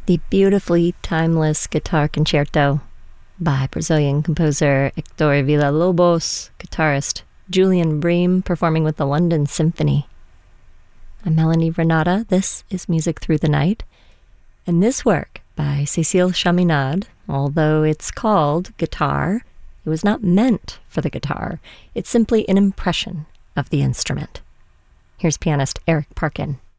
The beautifully timeless guitar concerto by Brazilian composer Hector Villa-Lobos, guitarist Julian Bream performing with the London Symphony. I'm Melanie Renata. This is Music Through the Night. And this work by Cécile Chaminade, although it's called Guitar, it was not meant for the guitar. It's simply an impression of the instrument. Here's pianist Eric Parkin.